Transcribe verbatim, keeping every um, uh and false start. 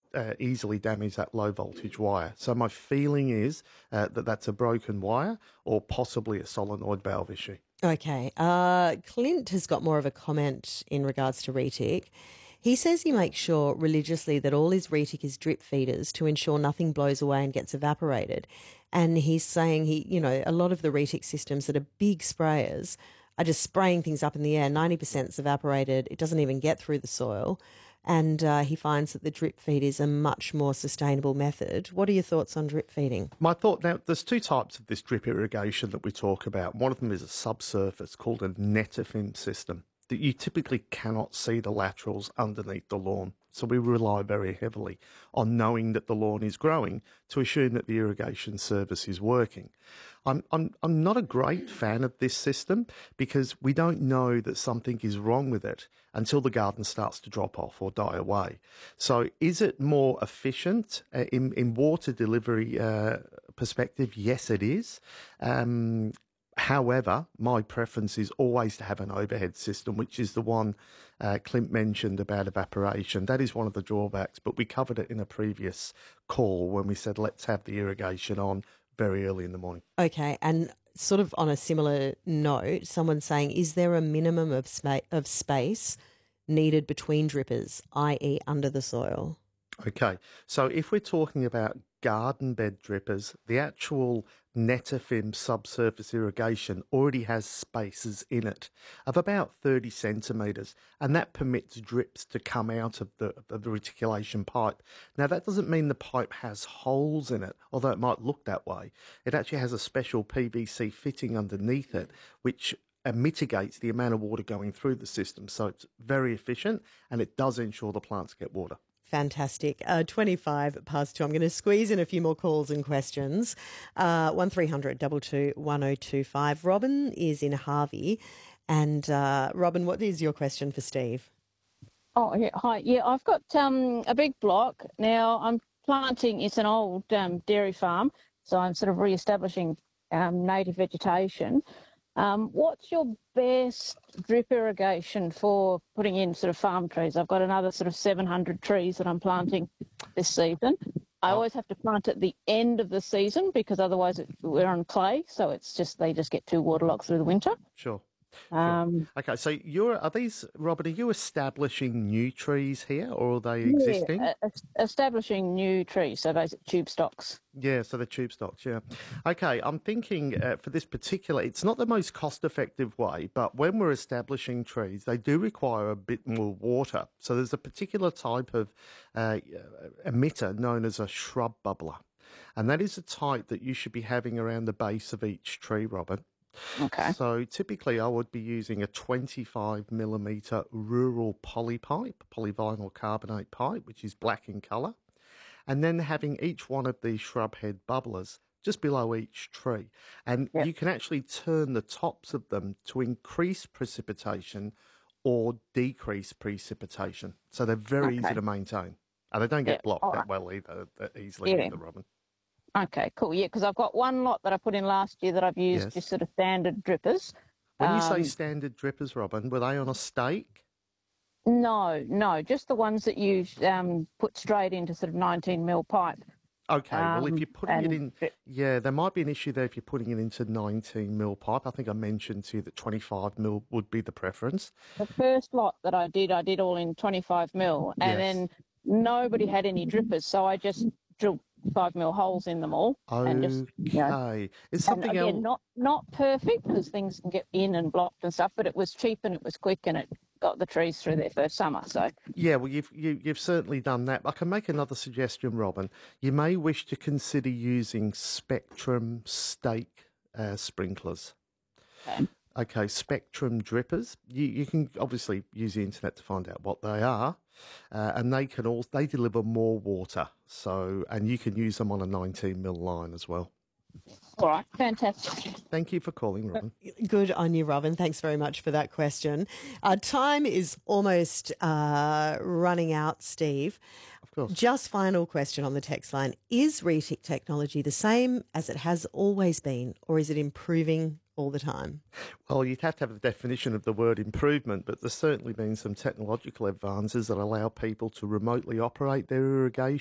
uh, easily damage that low voltage wire. So my feeling is uh, that that's a broken wire or possibly a solenoid valve issue. Okay. Uh, Clint has got more of a comment in regards to retic. He says he makes sure religiously that all his retic is drip feeders to ensure nothing blows away and gets evaporated. And he's saying he, you know, a lot of the retic systems that are big sprayers are just spraying things up in the air. ninety percent is evaporated. It doesn't even get through the soil. And uh, he finds that the drip feed is a much more sustainable method. What are your thoughts on drip feeding? My thought now, there's two types of this drip irrigation that we talk about. One of them is a subsurface called a Netafim system that you typically cannot see the laterals underneath the lawn. So we rely very heavily on knowing that the lawn is growing to assume that the irrigation service is working. I'm, I'm, I'm not a great fan of this system because we don't know that something is wrong with it until the garden starts to drop off or die away. So is it more efficient uh, in, in water delivery uh, perspective? Yes, it is. Um, However, my preference is always to have an overhead system, which is the one uh, Clint mentioned about evaporation. That is one of the drawbacks, but we covered it in a previous call when we said let's have the irrigation on very early in the morning. Okay, and sort of on a similar note, someone's saying, is there a minimum of, spa- of space needed between drippers, that is under the soil? Okay, so if we're talking about garden bed drippers, the actual Netafim subsurface irrigation already has spaces in it of about thirty centimetres, and that permits drips to come out of the, of the reticulation pipe. Now, that doesn't mean the pipe has holes in it, although it might look that way. It actually has a special P V C fitting underneath it, which uh, mitigates the amount of water going through the system. So it's very efficient, and it does ensure the plants get water. Fantastic. Uh, twenty-five past two. I'm going to squeeze in a few more calls and questions. Uh, one three hundred two two one oh two five. Robin is in Harvey. And uh, Robin, what is your question for Steve? Oh, yeah, hi. Yeah, I've got um, a big block. Now I'm planting, it's an old um, dairy farm, so I'm sort of re-establishing um, native vegetation. Um, what's your best drip irrigation for putting in sort of farm trees? I've got another sort of seven hundred trees that I'm planting this season. I Oh. always have to plant at the end of the season because otherwise it, we're on clay, so it's just they just get too waterlogged through the winter. Sure. Um, Okay, so you're are these, Robert, are you establishing new trees here or are they yeah, existing? uh, establishing new trees, so basic tube stocks. Yeah, so the tube stocks, yeah. Okay, I'm thinking uh, for this particular, it's not the most cost-effective way, but when we're establishing trees, they do require a bit more water. So there's a particular type of uh, emitter known as a shrub bubbler, and that is a type that you should be having around the base of each tree, Robert. Okay. So typically I would be using a twenty-five millimetre rural poly pipe, polyvinyl carbonate pipe, which is black in colour, and then having each one of these shrub head bubblers just below each tree. And Yep. you can actually turn the tops of them to increase precipitation or decrease precipitation. So they're very Okay. easy to maintain. And they don't get Yep. blocked All that right. well either, that easily Yeah. either, Robin. Okay, cool. Yeah, because I've got one lot that I put in last year that I've used Yes. just sort of standard drippers. When you say Um, standard drippers, Robin, were they on a stake? No, no, just the ones that you um, put straight into sort of nineteen mil pipe. Okay, well, if Um, you're putting it and in, drip- yeah, there might be an issue there if you're putting it into nineteen mil pipe. I think I mentioned to you that twenty-five mil would be the preference. The first lot that I did, I did all in twenty-five mil, and Yes. then nobody had any drippers, so I just drilled five mil holes in them all, and just you know. Okay. Is And something again, else? not not perfect because things can get in and blocked and stuff, but it was cheap and it was quick and it got the trees through their first summer. So Yeah, well, you've you, you've certainly done that. I can make another suggestion, Robin. You may wish to consider using Spectrum stake uh, sprinklers. okay. Okay, Spectrum drippers. You you can obviously use the internet to find out what they are, uh, and they can all they deliver more water. So, and you can use them on a nineteen mil line as well. All right, fantastic. Thank you for calling, Robin. Good on you, Robin. Thanks very much for that question. Uh, time is almost uh, running out, Steve. Of course. Just final question on the text line. Is retic technology the same as it has always been, or is it improving all the time? Well, you'd have to have a definition of the word improvement, but there's certainly been some technological advances that allow people to remotely operate their irrigation.